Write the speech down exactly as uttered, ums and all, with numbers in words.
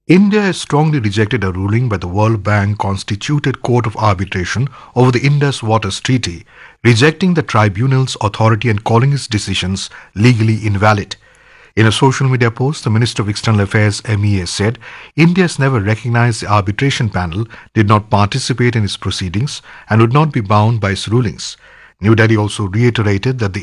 India has strongly rejected a ruling by the World Bank constituted Court of Arbitration over the Indus Waters Treaty, rejecting the tribunal's authority and calling its decisions legally invalid. In a social media post, the Minister of External Affairs M E A said India has never recognized the arbitration panel, did not participate in its proceedings, and would not be bound by its rulings. New Delhi also reiterated that the